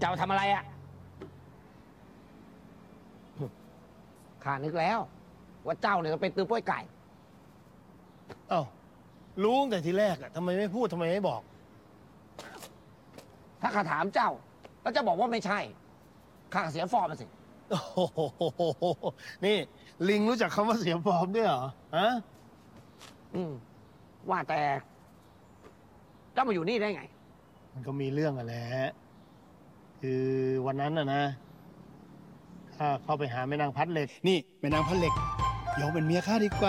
เจ้าทำอะไรอ่ะข้านึกแล้ว ว่าเจ้าเนี่ยเป็นตือป้วยไก่เอ้ารู้ตั้งแต่ทีแรกอะทำไมไม่พูดทำไมไม่บอกถ้าข้าถามเจ้า แล้วจะบอกว่าไม่ใช่ ข้าเสียฟอร์มมาสิโอ้โหนี่ลิงรู้จักคำว่าเสียฟอร์มด้วยเหรอฮะว่าแต่ เจ้ามาอยู่นี่ได้ไงมันก็มีเรื่องอะแหละคือวันนั้นนะข้าเข้าไปหาแม่นางพัดเหล็กนี่แม่นางพัดเหล็กยอมเป็นเมียข้าดีกว่า